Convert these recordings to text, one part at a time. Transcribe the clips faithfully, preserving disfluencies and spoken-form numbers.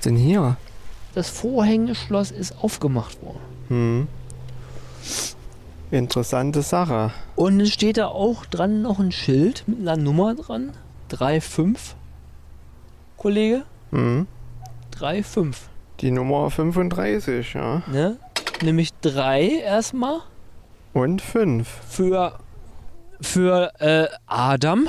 ist denn hier? Das Vorhängeschloss ist aufgemacht worden. Hm. Interessante Sache. Und es steht da auch dran noch ein Schild mit einer Nummer dran. drei fünf. Kollege? Hm. drei fünf. Die Nummer fünfunddreißig, ja. Ne? Nämlich drei erstmal. Und fünf. Für, für äh, Adam.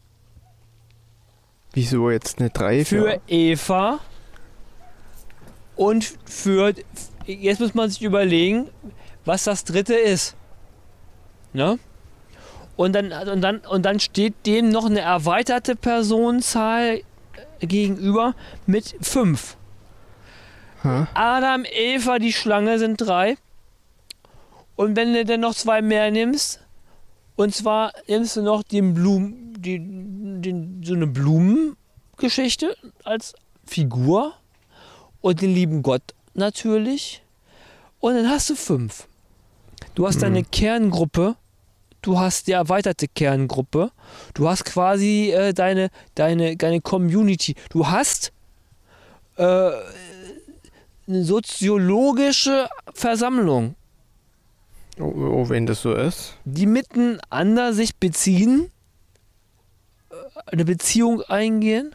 Wieso jetzt eine drei? Für Eva. Und für... Jetzt muss man sich überlegen, was das dritte ist. Ne? Und dann, und, dann, und dann steht dem noch eine erweiterte Personenzahl gegenüber mit fünf. Hm? Adam, Eva, die Schlange sind drei. Und wenn du dann noch zwei mehr nimmst, und zwar nimmst du noch den Blumen, die, den, so eine Blumengeschichte als Figur und den lieben Gott natürlich. Und dann hast du fünf. Du hast deine Mhm. Kerngruppe, du hast die erweiterte Kerngruppe, du hast quasi äh, deine, deine, deine Community. Du hast äh, eine soziologische Versammlung, Oh, oh, wenn das so ist. die miteinander sich beziehen, äh, eine Beziehung eingehen,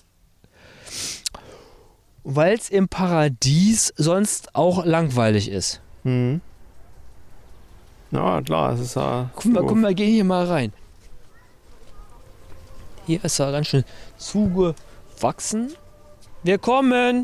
weil es im Paradies sonst auch langweilig ist. Hm. Na klar, es ist ja. Guck mal, doof. guck mal, geh hier mal rein. Hier ist er ganz schön zugewachsen. Wir kommen!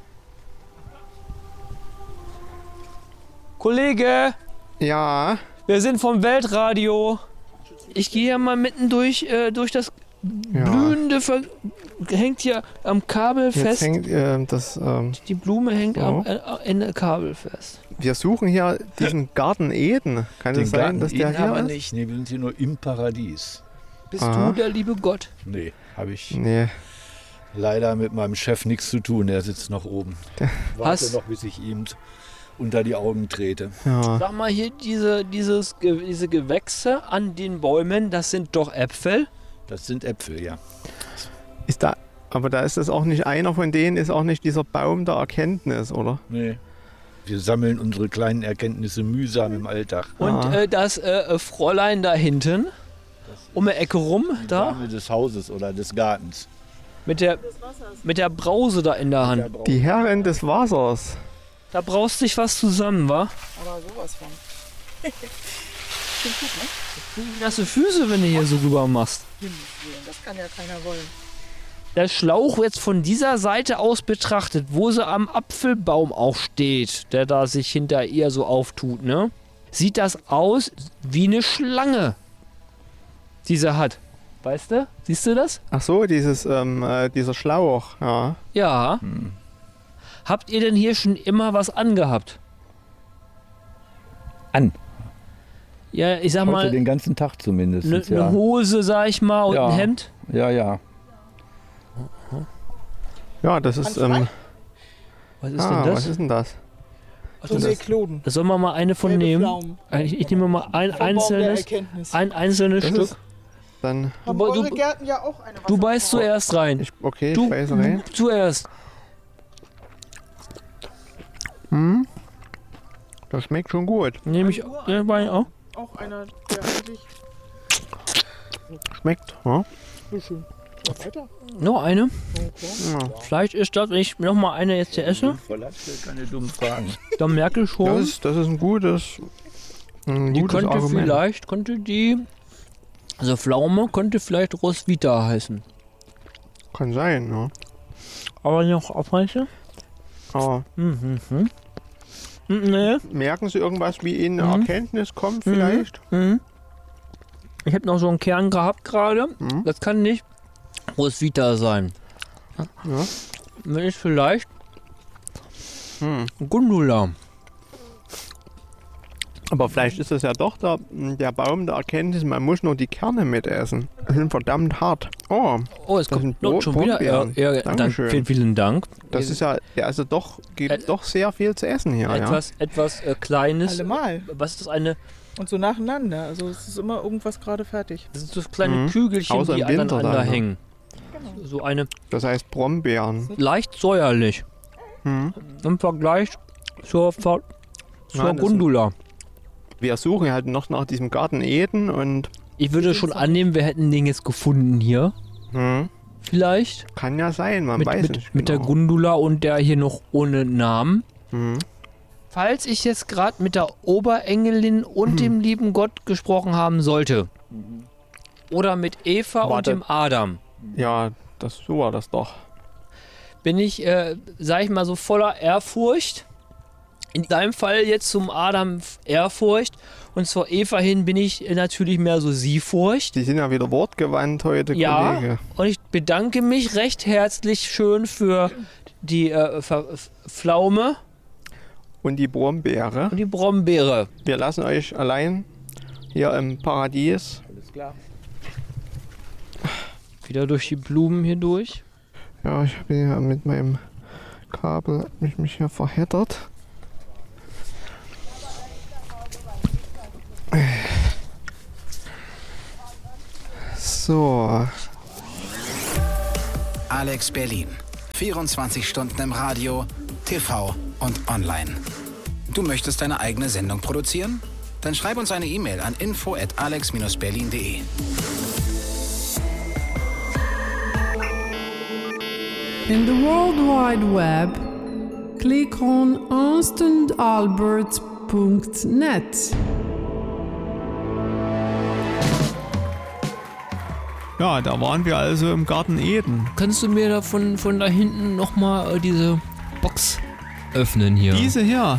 Kollege, Ja. wir sind vom Weltradio. Ich gehe hier mal mitten durch, äh, durch das Ja. blühende, Ver hängt hier am Kabel Jetzt fest. hängt äh, das. Ähm, Die Blume hängt am Oh. äh, Ende Kabel fest. wir suchen hier diesen Garten Eden. Kann es Den sein, Garten dass der Eden haben hier wir ist? nicht. Nee, wir sind hier nur im Paradies. Bist Aha. du der liebe Gott? Nee, habe ich Nee. leider mit meinem Chef nichts zu tun. Der sitzt noch oben. Warte Hast- noch, bis ich ihm unter die Augen trete. Ja. Sag mal hier, diese, dieses, Ge- diese Gewächse an den Bäumen, das sind doch Äpfel? Das sind Äpfel, ja. Ist da. Aber da ist es auch nicht einer von denen, ist auch nicht dieser Baum der Erkenntnis, oder? Nee. Wir sammeln unsere kleinen Erkenntnisse mühsam im Alltag. Und Ah. äh, das äh, Fräulein da hinten, um die Ecke rum, Die da, Dame des Hauses oder des Gartens. mit der, mit der Brause da in der Hand. Die Herrin des Wassers. Da braust sich was zusammen, wa? Aber sowas von. Wie nasse Füße, wenn du hier so rüber machst. Himmels Willen, das kann ja keiner wollen. Der Schlauch jetzt von dieser Seite aus betrachtet, wo sie am Apfelbaum auch steht, der da sich hinter ihr so auftut, ne? Sieht das aus wie eine Schlange, die sie hat. Weißt du? Siehst du das? Ach so, dieses, ähm, äh, dieser Schlauch. Ja. Ja. Habt ihr denn hier schon immer was angehabt? An. Ja, ich sag Heute mal, den ganzen Tag zumindest. eine ja. ne Hose, sag ich mal, und Ja. ein Hemd. ja, ja. Ja, das ist. Ähm, Was ist ah, denn was das? ist denn das? Ach, So das eine ist, Kloden. da soll man mal eine von Gelbe nehmen. Pflaumen. Ich, ich nehme mal ein Vom Baum der einzelnes, Erkenntnis. ein einzelnes Das Stück. ist dann. Haben Du- eure du- Gärten ja auch eine Du beißt Wasserfall? zuerst rein. Ich, okay, ich Du weiß rein. zuerst. Hm? Das schmeckt schon gut. Nehme ich ja, bei auch. Auch einer, der eigentlich Schmeckt. Ja? so schön. Ja, weiter. Noch eine. Okay. Ja. Vielleicht ist das, wenn ich noch mal eine jetzt hier esse, Voll keine dummen Fragen. dann merke ich Das, schon, ist, das ist ein gutes. Ein die gutes könnte Argument. vielleicht, könnte die, also Pflaume könnte vielleicht Roswitha heißen. Kann sein, ja. Aber noch auf welche? Aber Mhm. mhm. Nee. merken Sie irgendwas, wie Ihnen eine Mhm. Erkenntnis kommt, vielleicht? Mhm. Ich habe noch so einen Kern gehabt gerade. Mhm. Das kann nicht Roswitha sein. Ja. Wenn ich vielleicht Hm. Gundula. Aber vielleicht ist es ja doch der, der Baum der Erkenntnis, man muss nur die Kerne mitessen. Die sind verdammt hart. Oh, Oh, es Das kommt sind noch Brot- schon wieder. Ja, Brotbeeren. ja, dann, Dankeschön. vielen, vielen Dank. das ist ja, ja also doch, gibt Ä- doch sehr viel zu essen hier, ja. etwas, etwas äh, Kleines. Allemal. Was ist das eine? Und so nacheinander. Also es ist immer irgendwas gerade fertig. Das sind so kleine Mhm. Kügelchen, Außer die im Winter aneinander dann, ne? hängen. Genau. So eine Das heißt Brombeeren. leicht säuerlich. Hm. im Vergleich zur, Ver zur Nein, das- Gundula. Wir suchen halt noch nach diesem Garten Eden und Ich würde schon annehmen, wir hätten den jetzt gefunden hier. hm, Vielleicht. kann ja sein, man Mit, weiß mit, nicht mit der genau. Gundula und der hier noch ohne Namen. Hm. Falls ich jetzt gerade mit der Oberengelin und Mhm. dem lieben Gott gesprochen haben sollte. Oder mit Eva und Warte. dem Adam. Ja, das, so war das doch. Bin ich, äh, sag ich mal so, voller Ehrfurcht. In deinem Fall jetzt zum Adam Ehrfurcht. Und zur Eva hin bin ich äh, natürlich mehr so Sie-Furcht. Die sind ja wieder wortgewandt heute, Ja, Kollege. und ich bedanke mich recht herzlich schön für die äh, Ver- F- Pflaume Und die Brombeere. und die Brombeere. Wir lassen euch allein hier im Paradies. Alles klar. Wieder durch die Blumen hier durch. Ja, ich bin ja mit meinem Kabel mich, mich hier verheddert. So, Alex Berlin. vierundzwanzig Stunden im Radio, T V und online. Du möchtest deine eigene Sendung produzieren? Dann schreib uns eine E-Mail an info at alex dash berlin punkt de. In the World Wide Web, click on ernstandalbert punkt net. ja, da waren wir also im Garten Eden. Kannst du mir da von, von da hinten nochmal äh, diese Box öffnen hier? Diese hier.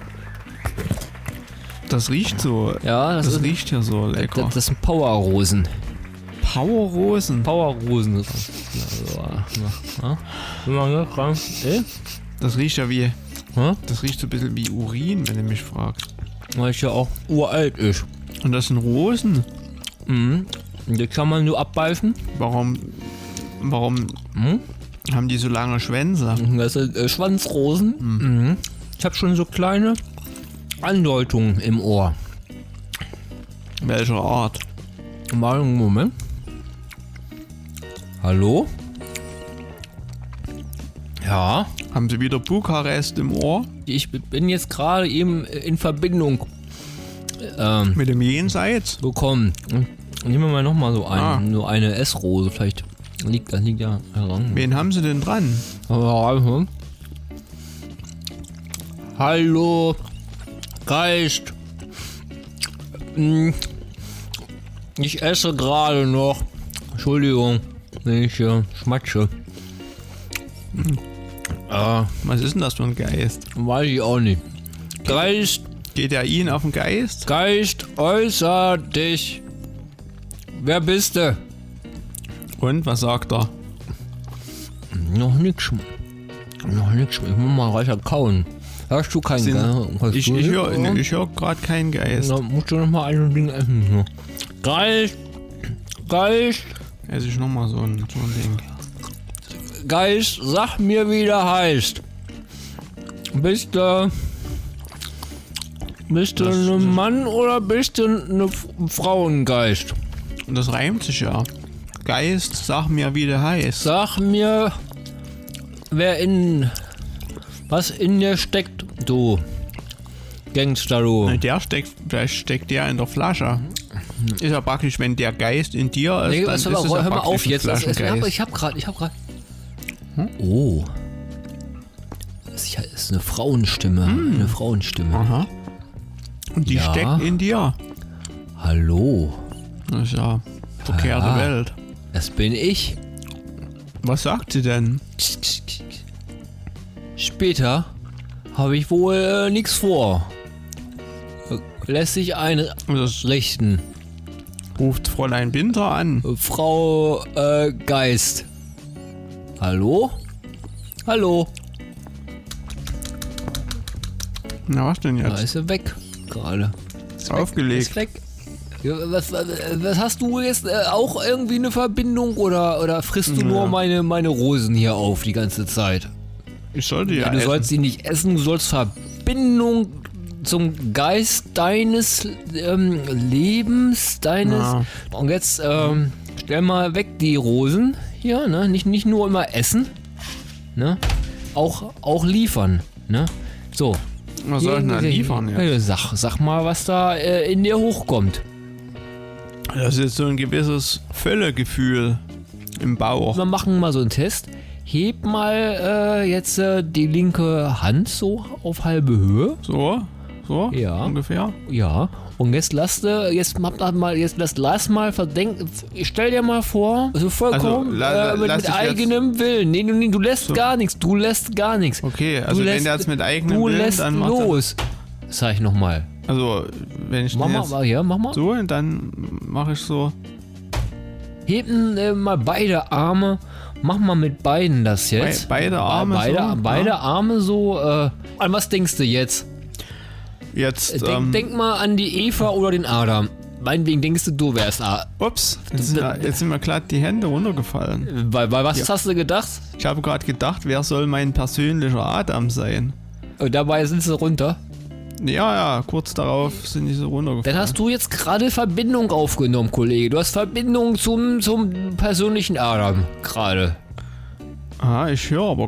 Das riecht so. Ja, das, Das ist, riecht hier so lecker. das, das sind Powerrosen. Powerrosen. Powerrosen. Ja, so, ja. Wenn man hier dran, äh? Das riecht ja wie. Hä? Das riecht so ein bisschen wie Urin, wenn du mich fragst. Weil es ja auch uralt ist. Und das sind Rosen. Mhm. Und die kann man nur abbeißen. Warum. Warum Mhm. haben die so lange Schwänze? Das sind äh, Schwanzrosen. Mhm. Ich habe schon so kleine Andeutungen im Ohr. Welcher Art? Mal einen Moment. Hallo? Ja, Haben sie wieder Bukarest im Ohr? ich bin jetzt gerade eben in Verbindung ähm, Mit dem Jenseits? bekommen. Nehmen wir mal nochmal so einen, Ah. nur eine S-Rose. Vielleicht liegt das liegt ja heran. Wen haben sie denn dran? Also. Hallo, Geist. Hm, Ich esse gerade noch. Entschuldigung, wenn ich äh, schmatsche. Äh, Was ist denn das für ein Geist? weiß ich auch nicht. Geist, Geht er Ihnen auf den Geist? Geist, äußer dich. Wer bist du? Und was sagt er? Noch nix. Noch nix. Ich muss mal weiter kauen. Hörst du keinen Sind- Geist? Ich, ich höre ne, ich hör gerade keinen Geist. Da musst du noch mal ein Ding essen. So. Geist, Geist, Esse ich nochmal so ein, so ein Ding. Geist, sag mir, wie der heißt. Bist du. Bist du Das- ein Mann oder bist du eine F- ein Frauengeist? Und das reimt sich ja. Geist, sag mir, wie der heißt. Sag mir, wer in. Was in dir steckt, du. Gangster, du. Na, Der steckt, vielleicht steckt der in der Flasche. Ist ja praktisch, wenn der Geist in dir ist, Nee, dann was, ist aber, es ja hör mal praktisch auf ein jetzt. Das, ich hab, Flaschengeist. ich hab grad, ich hab grad. Oh. Das ist eine Frauenstimme. Eine Frauenstimme. Aha. Und die Ja. steckt in dir. Hallo. Das ist ja verkehrte Ah. Welt. Das bin ich. Was sagt sie denn? Später habe ich wohl äh, nichts vor. Äh, Lässt sich Das einrichten. ruft Fräulein Winter an. Äh, Frau äh, Geist. Hallo? Hallo? Na, was denn Da jetzt? ist sie weg gerade. Ist aufgelegt. Ist weg. Ja, was, was, was hast du jetzt? Äh, auch irgendwie eine Verbindung oder, oder frisst du Ja. nur meine, meine Rosen hier auf die ganze Zeit? Ich sollte ja, Ja, du essen. sollst sie nicht essen, du sollst Verbindung zum Geist deines ähm, Lebens, deines. Ja. Und jetzt ähm, stell mal weg die Rosen hier, ne? Nicht, nicht nur immer essen. Ne? auch, auch liefern. Ne? So. Was soll ich denn da liefern jetzt? Äh, Sag, sag mal, was da äh, in dir hochkommt. Das ist so ein gewisses Völlegefühl im Bauch. Wir machen mal so einen Test. Heb mal äh, jetzt äh, die linke Hand so auf halbe Höhe. So, so Ja. ungefähr. Ja. Und jetzt lass du, jetzt mach das mal, jetzt lass, lass mal verdenken. Stell dir mal vor, so vollkommen Also, la- äh, mit, lass mit ich jetzt- eigenem Willen. Nee, du, nee, du lässt So. gar nichts. Du lässt gar nichts. Okay, also du wenn lässt, der jetzt mit eigenem du Willen, lässt dann macht er- los. Sag ich nochmal. Also, wenn ich Mach den mal, jetzt ja, mach mal. so und dann mache ich so. Heben äh, mal beide Arme. Mach mal mit beiden das jetzt. Be- beide Arme Beide, so, beide ja. Arme so. Äh, an was denkst du jetzt? Jetzt, Denk, ähm, denk mal an die Eva oder den Adam. Meinetwegen denkst du, du wärst A. ups, jetzt sind, mir- jetzt sind mir glatt die Hände runtergefallen. Bei, bei was Ja. hast du gedacht? Ich habe gerade gedacht, wer soll mein persönlicher Adam sein? Und dabei sind sie runter. Ja, ja, kurz darauf sind die so runtergefallen. Dann hast du jetzt gerade Verbindung aufgenommen, Kollege. Du hast Verbindung zum, zum persönlichen Adam gerade. Aha, ich höre aber